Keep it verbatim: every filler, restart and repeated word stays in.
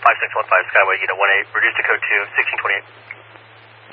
five six one five Skyway, Unit one eight, reduce to code two, sixteen twenty-eight.